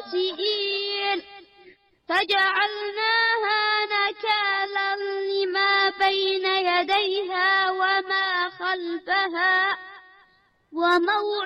خاسئين فجعلناها نكالا لما بين يديها وما خلفها وموعظة